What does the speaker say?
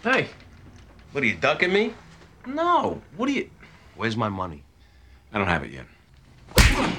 Hey, What are you ducking me? no. What are you... Where's my money? I don't have it yet.